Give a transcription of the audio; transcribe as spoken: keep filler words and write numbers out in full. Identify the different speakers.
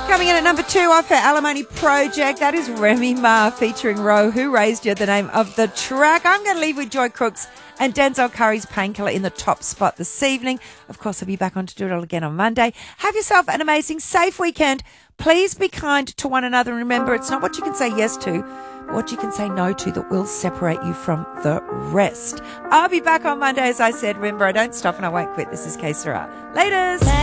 Speaker 1: Coming in at number two off her Alimony project, that is Remy Ma featuring Ro, Who Raised You, the name of the track. I'm going to leave with Joy Crooks and Denzel Curry's Painkiller in the top spot this evening. Of course, I'll be back on to do it all again on Monday. Have yourself an amazing, safe weekend. Please be kind to one another. And remember, it's not what you can say yes to, but what you can say no to that will separate you from the rest. I'll be back on Monday, as I said. Remember, I don't stop and I won't quit. This is K Sarah. Laters.